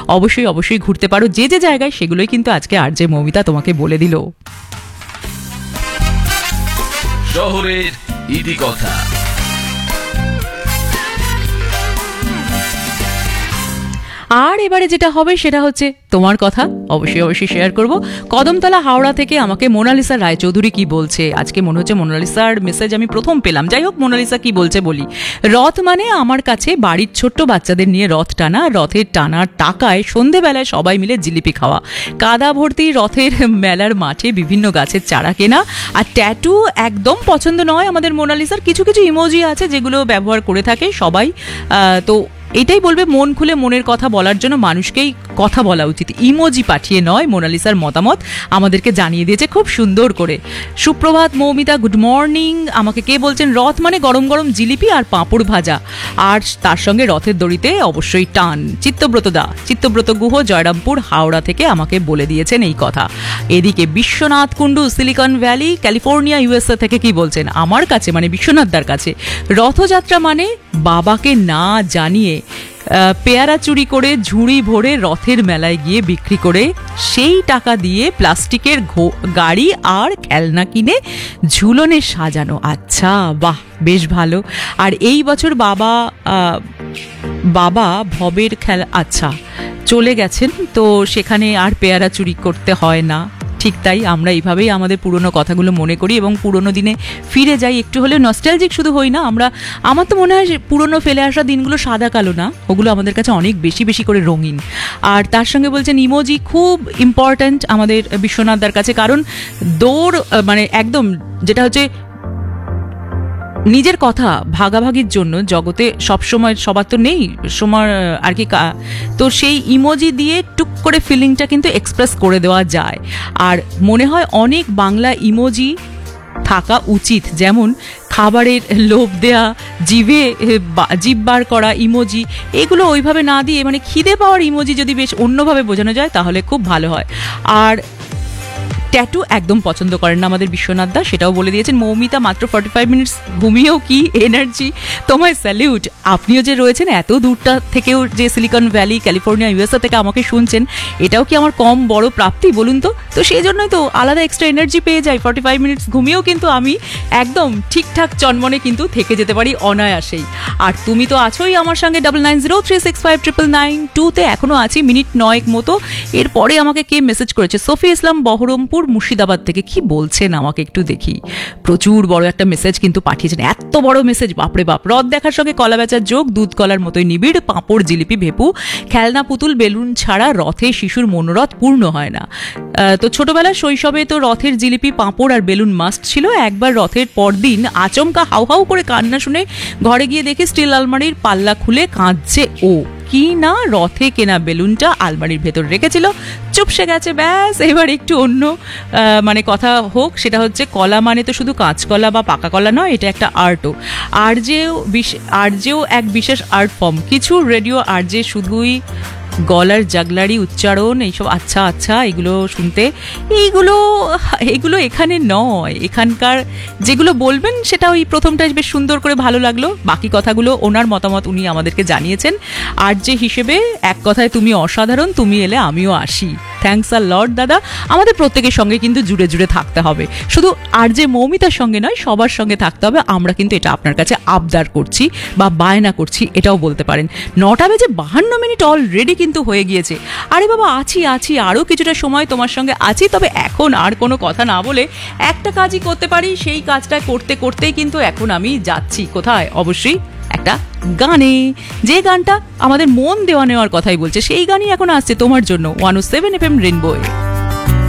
অবশ্যই অবশ্যই ঘুরতে পারো যে যে জায়গায়, সেগুলোই কিন্তু আজকে আরজে মৌমিতা তোমাকে বলে দিল। শহরের ইতিকথা। আর এবারে যেটা হবে সেটা হচ্ছে তোমার কথা, অবশ্যই অবশ্যই শেয়ার করব। কদমতলা হাওড়া থেকে আমাকে মোনালিসা রায়চৌধুরী কি বলছে, আজকে মনে হচ্ছে মোনালিসার মেসেজ আমি প্রথম পেলাম। যাই হোক, মোনালিসা কি বলছে বলি। রথ মানে আমার কাছে বাড়ির ছোট্ট বাচ্চাদের নিয়ে রথ টানা, রথের টানার টাকায় সন্ধেবেলায় সবাই মিলে জিলিপি খাওয়া, কাদা ভর্তি রথের মেলার মাঠে বিভিন্ন গাছের চারা কেনা। আর ট্যাটু একদম পছন্দ নয় আমাদের মোনালিসার, কিছু কিছু ইমোজি আছে যেগুলো ব্যবহার করে থাকে সবাই। তো এটাই বলবে, মন খুলে মনের কথা বলার জন্য মানুষকেই কথা বলা উচিত, ইমোজি পাঠিয়ে নয়। মোনালিসার মতামত আমাদেরকে জানিয়ে দিয়েছে খুব সুন্দর করে। সুপ্রভাত মৌমিতা, গুড মর্নিং। আমাকে কে বলছেন, রথ মানে গরম গরম জিলিপি আর পাঁপড় ভাজা, আর তার সঙ্গে রথের দড়িতে অবশ্যই টান। চিত্তব্রত গুহ জয়রামপুর হাওড়া থেকে আমাকে বলে দিয়েছেন এই কথা। এদিকে Biswanath Kundu silicon valley California USA থেকে কি বলছেন, আমার কাছে মানে বিশ্বনাথদার কাছে রথযাত্রা মানে বাবাকে না জানিয়ে পেয়ারা চুরি করে ঝুড়ি ভরে রথের মেলায় গিয়ে বিক্রি করে সেই টাকা দিয়ে প্লাস্টিকের গাড়ি আর খেলনা কিনে ঝুলনে সাজানো। আচ্ছা, বাহ, বেশ ভালো। আর এই বছর বাবা ভবের খেলা, আচ্ছা, চলে গেছেন, তো সেখানে আর পেয়ারা চুরি করতে হয় না। ঠিক তাই, আমরা এইভাবেই আমাদের পুরনো কথাগুলো মনে করি এবং পুরনো দিনে ফিরে যাই, একটু হলেও নস্টালজিক শুধু হই না আমরা। আমার তো মনে হয় পুরনো ফেলে আসা দিনগুলো সাদা কালো না, ওগুলো আমাদের কাছে অনেক বেশি বেশি করে রঙিন। আর তার সঙ্গে বলছেন ইমোজি খুব ইম্পর্ট্যান্ট আমাদের বিশ্বনাথদার কাছে, কারণ দৌড় মানে একদম যেটা হচ্ছে নিজের কথা ভাগাভাগির জন্য জগতে সবসময় সবার তো নেই সময় আর কি, তো সেই ইমোজি দিয়ে টুক করে ফিলিংটা কিন্তু এক্সপ্রেস করে দেওয়া যায়। আর মনে হয় অনেক বাংলা ইমোজি থাকা উচিত, যেমন খাবারের লোভ দেয়া, জিভ বার করা ইমোজি, এগুলো ওইভাবে না দিয়ে মানে খিদে পাওয়ার ইমোজি যদি বেশ অন্যভাবে বোঝানো যায় তাহলে খুব ভালো হয়। আর ট্যাটু একদম পছন্দ করেন না আমাদের বিশ্বনাথ দা, সেটাও বলে দিয়েছেন। মৌমিতা মাত্র 45 মিনিটস ঘুমিয়েও কি এনার্জি, তোমায় স্যালিউট। আপনিও যে রয়েছেন এত দূরটা থেকেও, যে সিলিকন ভ্যালি ক্যালিফোর্নিয়া ইউএসএ থেকে আমাকে শুনছেন, এটাও কি আমার কম বড় প্রাপ্তি বলুন তো? তো সেই জন্যই তো আলাদা এক্সট্রা এনার্জি পেয়ে যাই। 45 মিনিটস ঘুমিয়েও কিন্তু আমি একদম ঠিকঠাক চনমনে কিন্তু থেকে যেতে পারি অনায়াসেই। আর তুমি তো আছোই আমার সঙ্গে 9903659992-তে, এখনো আছি মিনিট 9 মতো। এরপরে আমাকে কে মেসেজ করেছে, সফি ইসলাম বহরমপুর মুর্শিদাবাদ থেকে, কি বলছেন আমাকে একটু দেখি। প্রচুর বড় একটা মেসেজ কিন্তু পাঠিয়েছেন, এত বড় মেসেজ, বাপরে বাপ। রথ দেখার সঙ্গে কলা বেচার যোগ, দুধ কলার মতোই নিবিড়, পাঁপড় জিলিপি ভেপু, খেলনা পুতুল বেলুন ছাড়া রথে শিশুর মনোরথ পূর্ণ হয় না। তো ছোটবেলার শৈশবে তো রথের জিলিপি পাঁপড় আর বেলুন মাস্ট ছিল। একবার রথের পরদিন আচমকা হাউ হাউ করে কান্না শুনে ঘরে গিয়ে দেখি স্টিল আলমারির পাল্লা খুলে কাঁদছে ও, কি না রথে কেনা বেলুনটা আলমারির ভেতর রেখেছিল, চুপসে গেছে। ব্যাস, এবার একটু অন্য মানে কথা হোক, সেটা হচ্ছে কলা মানে তো শুধু কাঁচকলা বা পাকা কলা নয়, এটা একটা আর্টও। আরজেও এক বিশেষ আর্ট ফর্ম। কিছু রেডিও আরজে শুধুই গলার জাগলারি উচ্চারণ এইসব, আচ্ছা আচ্ছা, এগুলো শুনতে, এইগুলো এখানে নয়। এখানকার যেগুলো বলবেন সেটা ওই প্রথমটা বেশ সুন্দর করে ভালো লাগলো, বাকি কথাগুলো ওনার মতামত উনি আমাদেরকে জানিয়েছেন। আর যে হিসেবে এক কথায় তুমি অসাধারণ, তুমি এলে আমিও আসি। থ্যাঙ্কস আ লট দাদা। আমাদের প্রত্যেকের সঙ্গে কিন্তু জুড়ে জুড়ে থাকতে হবে, শুধু আর যে মৌমিতার সঙ্গে নয়, সবার সঙ্গে থাকতে হবে। আমরা কিন্তু এটা আপনার কাছে আবদার করছি বা বায়না করছি, এটাও বলতে পারেন। 9:52 অলরেডি কিন্তু হয়ে গিয়েছে। আরে বাবা, আছি আরও কিছুটা সময় তোমার সঙ্গে আছি, তবে এখন আর কোনো কথা না বলে একটা কাজই করতে পারি। সেই কাজটা করতে করতেই কিন্তু এখন আমি যাচ্ছি কোথায়, অবশ্যই একটা গানে, যে গানটা আমাদের মন দেওয়া নেওয়ার কথাই বলছে, সেই গানই এখন আসছে তোমার জন্য 107 FM রেইনবোয়ে।